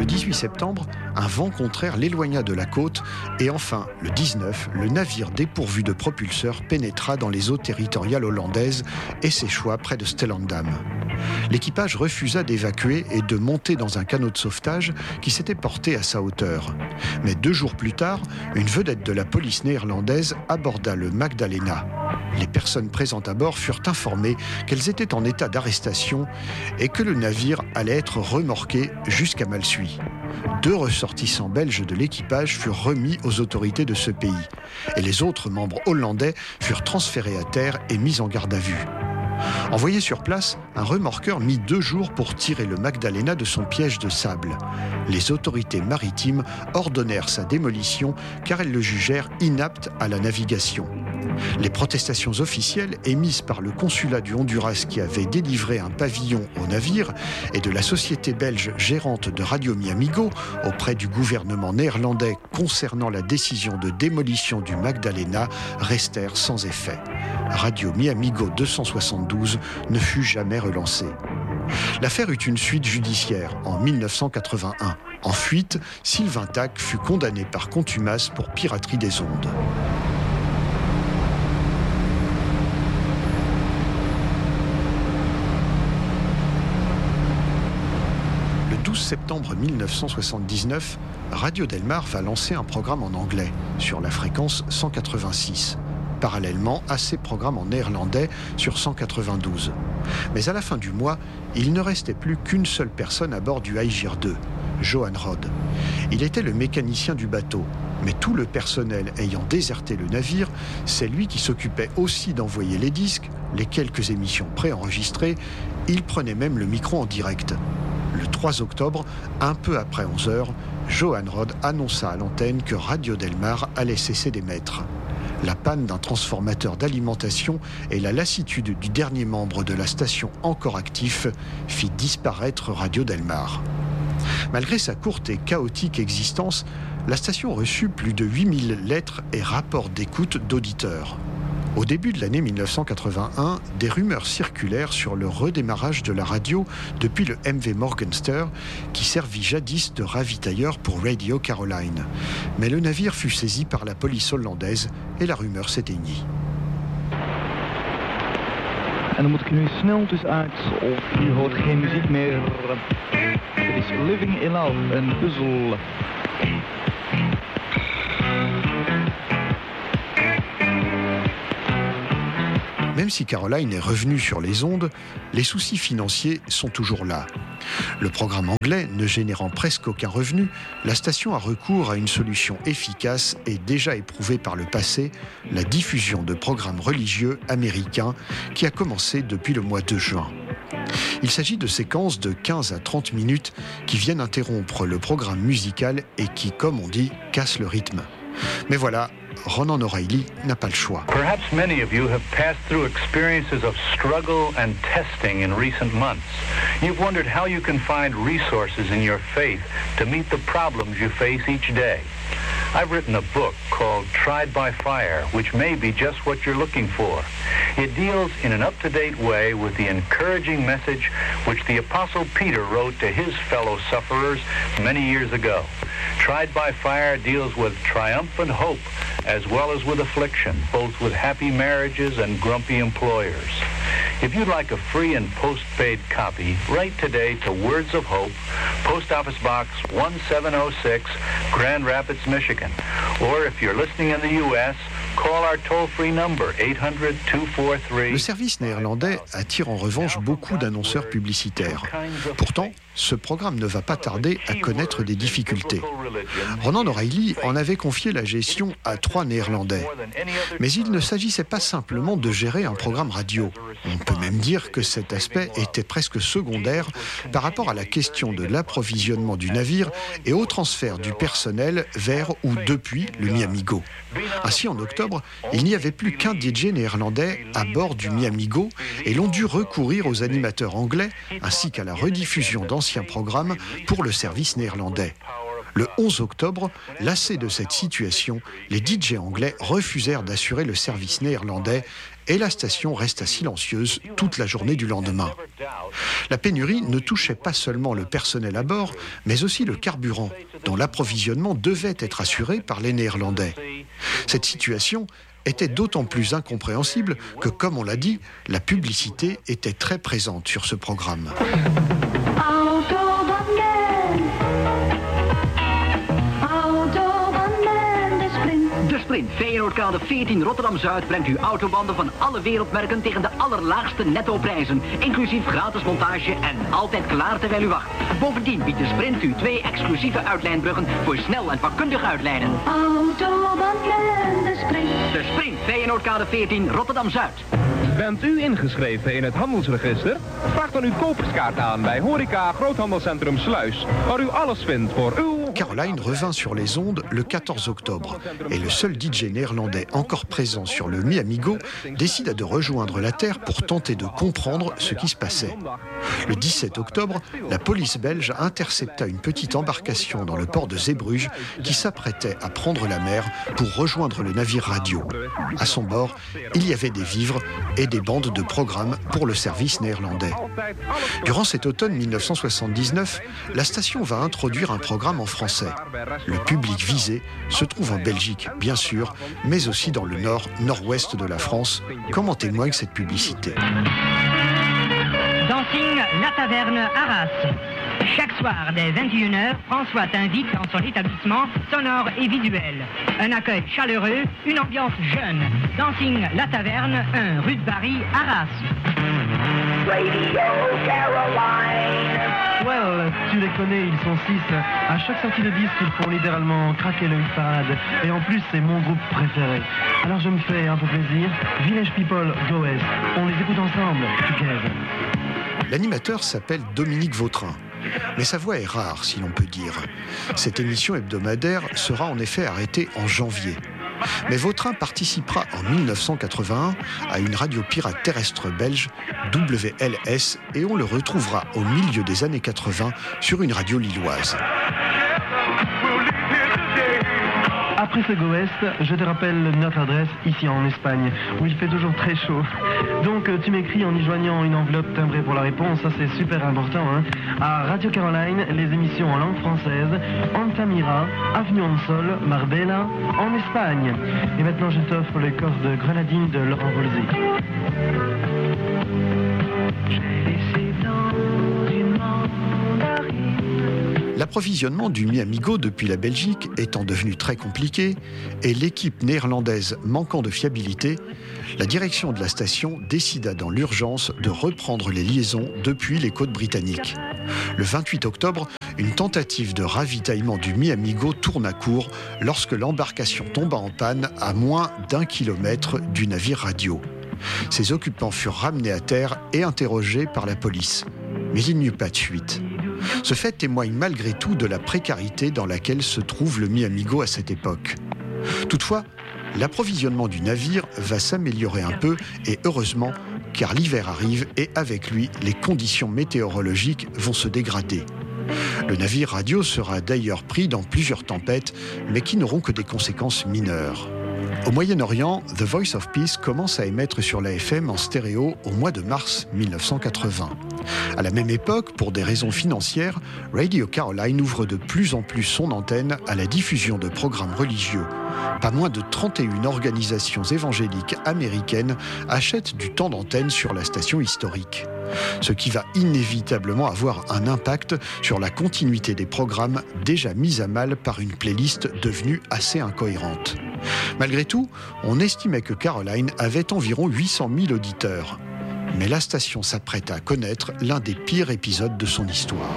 Le 18 septembre, un vent contraire l'éloigna de la côte et enfin, le 19, le navire dépourvu de propulseur pénétra dans les eaux territoriales hollandaises et s'échoua près de Stellendam. L'équipage refusa d'évacuer et de monter dans un canot de sauvetage qui s'était porté à sa hauteur. Mais 2 jours plus tard, une vedette de la police néerlandaise aborda le Magdalena. Les personnes présentes à bord furent informées qu'elles étaient en état d'arrestation et que le navire allait être remorqué jusqu'à Malsuy. 2 ressortissants belges de l'équipage furent remis aux autorités de ce pays et les autres membres hollandais furent transférés à terre et mis en garde à vue. Envoyé sur place, un remorqueur mit 2 jours pour tirer le Magdalena de son piège de sable. Les autorités maritimes ordonnèrent sa démolition car elles le jugèrent inapte à la navigation. Les protestations officielles émises par le consulat du Honduras qui avait délivré un pavillon au navire et de la société belge gérante de Radio Mi-Amigo auprès du gouvernement néerlandais concernant la décision de démolition du Magdalena restèrent sans effet. Radio Mi-Amigo 272 ne fut jamais relancée. L'affaire eut une suite judiciaire en 1981. En fuite, Sylvain Tack fut condamné par contumace pour piraterie des ondes. Le 12 septembre 1979, Radio Delmar va lancer un programme en anglais sur la fréquence 186. Parallèlement à ses programmes en néerlandais sur 192. Mais à la fin du mois, il ne restait plus qu'une seule personne à bord du Aegir 2, Johan Rod. Il était le mécanicien du bateau, mais tout le personnel ayant déserté le navire, c'est lui qui s'occupait aussi d'envoyer les disques, les quelques émissions préenregistrées, il prenait même le micro en direct. Le 3 octobre, un peu après 11h, Johan Rod annonça à l'antenne que Radio Delmar allait cesser d'émettre. La panne d'un transformateur d'alimentation et la lassitude du dernier membre de la station encore actif fit disparaître Radio Delmar. Malgré sa courte et chaotique existence, la station reçut plus de 8000 lettres et rapports d'écoute d'auditeurs. Au début de l'année 1981, des rumeurs circulèrent sur le redémarrage de la radio depuis le MV Morgenster, qui servit jadis de ravitailleur pour Radio Caroline. Mais le navire fut saisi par la police hollandaise et la rumeur s'éteignit. En dan moet ik nu snel tussenuit, of u hoort geen muziek meer. Het is Living in Love, een puzzel. Même si Caroline est revenue sur les ondes, les soucis financiers sont toujours là. Le programme anglais ne générant presque aucun revenu, la station a recours à une solution efficace et déjà éprouvée par le passé, la diffusion de programmes religieux américains qui a commencé depuis le mois de juin. Il s'agit de séquences de 15 à 30 minutes qui viennent interrompre le programme musical et qui, comme on dit, cassent le rythme. Mais voilà, Ronan O'Reilly n'a pas le choix. Perhaps many of you have passed through experiences of struggle and testing in recent months. You've wondered how you can find resources in your faith to meet the problems you face each day. I've written a book called Tried by Fire, which may be just what you're looking for. It deals in an up-to-date way with the encouraging message which the Apostle Peter wrote to his fellow sufferers many years ago. Tried by Fire deals with triumphant hope as well as with affliction, both with happy marriages and grumpy employers. If you'd like a free and post-paid copy, write today to Words of Hope, Post Office Box 1706, Grand Rapids, Michigan. Or if you're listening in the U.S., call our toll-free number 800-243. Le service néerlandais attire en revanche beaucoup d'annonceurs publicitaires. Pourtant, ce programme ne va pas tarder à connaître des difficultés. Ronan O'Reilly en avait confié la gestion à 3 Néerlandais. Mais il ne s'agissait pas simplement de gérer un programme radio. On peut même dire que cet aspect était presque secondaire par rapport à la question de l'approvisionnement du navire et au transfert du personnel vers ou depuis le Mi-Amigo. Ainsi, en octobre, il n'y avait plus qu'un DJ néerlandais à bord du Mi-Amigo et l'on dut recourir aux animateurs anglais ainsi qu'à la rediffusion d'anciens programmes pour le service néerlandais. Le 11 octobre, lassés de cette situation, les DJ anglais refusèrent d'assurer le service néerlandais et la station resta silencieuse toute la journée du lendemain. La pénurie ne touchait pas seulement le personnel à bord, mais aussi le carburant, dont l'approvisionnement devait être assuré par les Néerlandais. Cette situation était d'autant plus incompréhensible que, comme on l'a dit, la publicité était très présente sur ce programme. De Sprint, Feyenoordkade 14 Rotterdam-Zuid brengt u autobanden van alle wereldmerken tegen de allerlaagste nettoprijzen. Inclusief gratis montage en altijd klaar terwijl u wacht. Bovendien biedt de Sprint u 2 exclusieve uitlijnbruggen voor snel en vakkundig uitlijnen. Autobanden, de Sprint. De Sprint, Feyenoordkade 14 Rotterdam-Zuid. Bent u ingeschreven in het handelsregister? Vraag dan uw koperskaart aan bij Horeca Groothandelscentrum Sluis, waar u alles vindt voor uw... Caroline revint sur les ondes le 14 octobre et le seul DJ néerlandais encore présent sur le Mi Amigo décida de rejoindre la Terre pour tenter de comprendre ce qui se passait. Le 17 octobre, la police belge intercepta une petite embarcation dans le port de Zeebrugge qui s'apprêtait à prendre la mer pour rejoindre le navire radio. À son bord, il y avait des vivres et des bandes de programmes pour le service néerlandais. Durant cet automne 1979, la station va introduire un programme en français. Le public visé se trouve en Belgique, bien sûr, mais aussi dans le nord-ouest de la France, comme en témoigne cette publicité. Dancing La Taverne Arras. Chaque soir, dès 21h, François t'invite dans son établissement sonore et visuel. Un accueil chaleureux, une ambiance jeune. Dancing La Taverne, 1 rue de Barry, Arras. Radio Caroline. Well, tu les connais, ils sont 6. À chaque sortie de disque, ils font littéralement craquer le parade. Et en plus, c'est mon groupe préféré. Alors je me fais un peu plaisir. Village People, Go West. On les écoute ensemble, together. L'animateur s'appelle Dominique Vautrin. Mais sa voix est rare, si l'on peut dire. Cette émission hebdomadaire sera en effet arrêtée en janvier. Mais Vautrin participera en 1981 à une radio pirate terrestre belge, WLS, et on le retrouvera au milieu des années 80 sur une radio lilloise. Après ce Go West, je te rappelle notre adresse ici en Espagne, où il fait toujours très chaud. Donc tu m'écris en y joignant une enveloppe timbrée pour la réponse, ça c'est super important, hein. À Radio Caroline, les émissions en langue française, Altamira, Avenue Onsol, Marbella, en Espagne. Et maintenant je t'offre le corps de Grenadine de Laurent Voulzy. L'approvisionnement du Mi Amigo depuis la Belgique étant devenu très compliqué et l'équipe néerlandaise manquant de fiabilité, la direction de la station décida dans l'urgence de reprendre les liaisons depuis les côtes britanniques. Le 28 octobre, une tentative de ravitaillement du Mi Amigo tourne à court lorsque l'embarcation tomba en panne à moins d'1 kilomètre du navire radio. Ses occupants furent ramenés à terre et interrogés par la police. Mais il n'y eut pas de fuite. Ce fait témoigne malgré tout de la précarité dans laquelle se trouve le Mi Amigo à cette époque. Toutefois, l'approvisionnement du navire va s'améliorer un peu et heureusement, car l'hiver arrive et avec lui, les conditions météorologiques vont se dégrader. Le navire radio sera d'ailleurs pris dans plusieurs tempêtes, mais qui n'auront que des conséquences mineures. Au Moyen-Orient, The Voice of Peace commence à émettre sur la FM en stéréo au mois de mars 1980. À la même époque, pour des raisons financières, Radio Caroline ouvre de plus en plus son antenne à la diffusion de programmes religieux. Pas moins de 31 organisations évangéliques américaines achètent du temps d'antenne sur la station historique. Ce qui va inévitablement avoir un impact sur la continuité des programmes déjà mis à mal par une playlist devenue assez incohérente. Malgré tout, on estimait que Caroline avait environ 800 000 auditeurs. Mais la station s'apprête à connaître l'un des pires épisodes de son histoire.